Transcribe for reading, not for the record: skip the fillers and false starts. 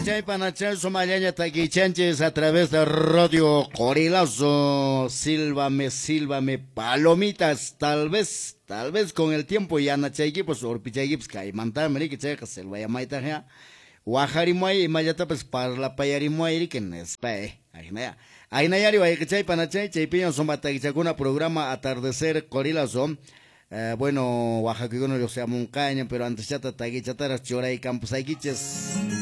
chay panachal somallaña taquichanches a través de Radio Corilazo. Sílvame, palomitas, tal vez con el tiempo ya nachayki, pues orpichayki, pues caimanta, que chay, que se lo vaya maita, ya. Guajarimuay, y mayata, pues para la payarimuay, que nespe, ahí nayari, vaya que chay panachay, chay piña somataquichacuna, programa Atardecer Corilazo. Bueno, Oaxaca no lo sea moncaña, pero antes ya tatagui chataras chora y campos aiquiches.